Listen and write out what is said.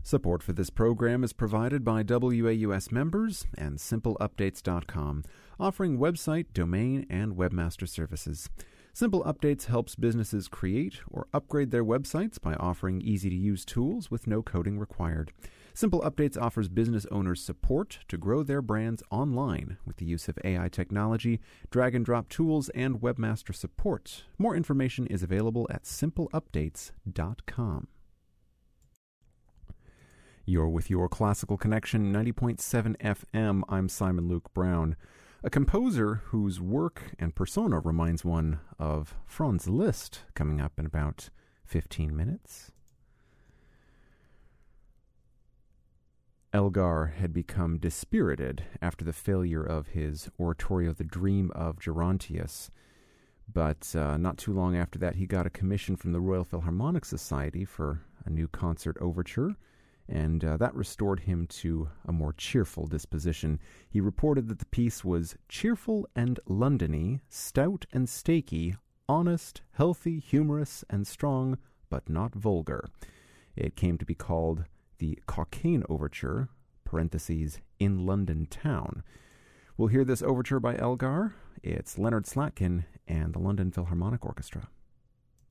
Support for this program is provided by WAUS members and SimpleUpdates.com, offering website, domain, and webmaster services. Simple Updates helps businesses create or upgrade their websites by offering easy-to-use tools with no coding required. Simple Updates offers business owners support to grow their brands online with the use of AI technology, drag-and-drop tools, and webmaster support. More information is available at SimpleUpdates.com. You're with your Classical Connection 90.7 FM. I'm Simon Luke Brown. A composer whose work and persona reminds one of Franz Liszt, coming up in about 15 minutes. Elgar had become dispirited after the failure of his oratorio The Dream of Gerontius, but not too long after that he got a commission from the Royal Philharmonic Society for a new concert overture, and that restored him to a more cheerful disposition. He reported that the piece was cheerful and Londony, stout and stakey, honest, healthy, humorous, and strong, but not vulgar. It came to be called the Cockaigne Overture, parentheses, in London Town. We'll hear this overture by Elgar. It's Leonard Slatkin and the London Philharmonic Orchestra.